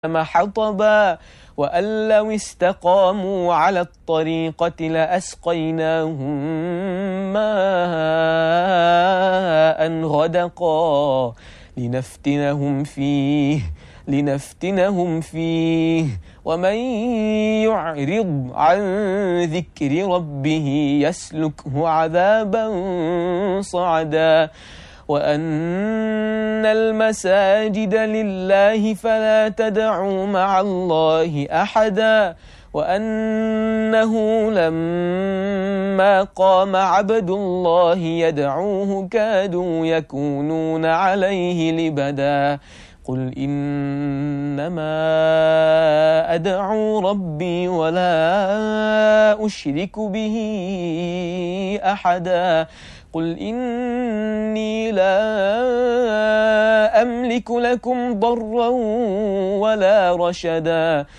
حطبا وأن لو استقاموا على الطريقة لأسقيناهم ماء غدقا لنفتنهم فيه ومن يعرض عن ذكر ربه يسلكه عذابا صعدا وأن المساجد لله فلا تدعوا مع الله أحدا وأنه لما قام عبد الله يدعوه كادوا يكونون عليه لبدا قل إنما أدعو ربي ولا أشرك به أحدا قل إني لا أملك لكم ضرا ولا رشدا